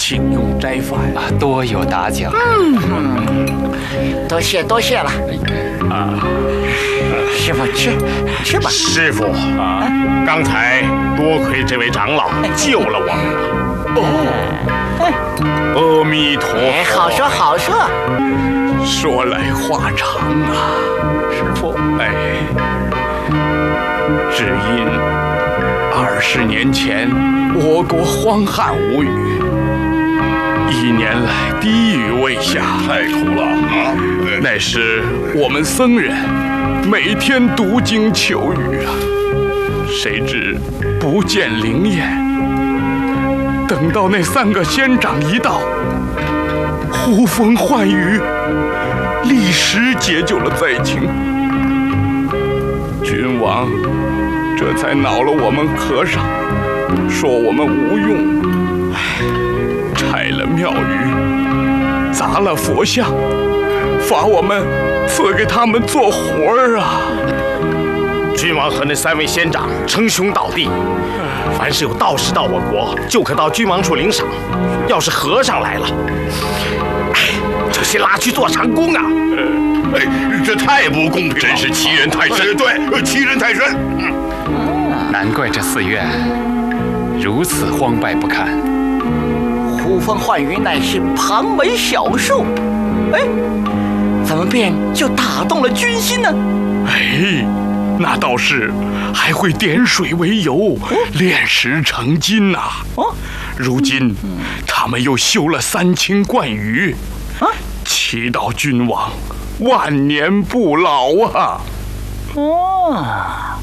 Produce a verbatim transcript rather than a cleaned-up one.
请用斋饭啊，多有打搅。 嗯，多谢多谢了。啊，师傅吃吃吧。 师傅啊，刚才多亏这位长老救了我们了。哦，阿弥陀佛。 哎，好说好说。 说来话长啊，师傅。哎，只因二十年前我国荒旱无雨，一年来滴雨未下， 太苦了啊！ 那时我们僧人每天读经求雨啊，谁知不见灵验。等到那三个仙长一到，呼风唤雨，立时解救了灾情。君王这才恼了我们和尚，说我们无用，拆了庙宇，砸了佛像，罚我们赐给他们做活儿啊！ 君王和那三位仙长称兄道弟，凡是有道士到我国，就可到君王处领赏。要是和尚来了，哎，就先拉去做长工啊！ 哎，这太不公平了，真是欺人太甚。对，欺人太甚。 难怪这寺院如此荒败不堪。 呼风唤雨乃是旁门小术，哎，怎么便就打动了军心呢？ 哎，那道士还会点水为油，炼石成金呐、啊。哦，如今他们又修了三清观宇，啊，祈祷君王万年不老啊！ 哦。